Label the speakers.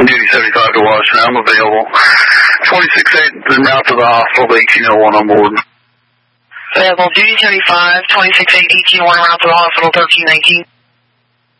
Speaker 1: Duty 75 to Washington, I'm available. 26-8 en route to the hospital, 1801 on board.
Speaker 2: Available, Duty 75, 26-8, 1801 en route to the hospital, 1319.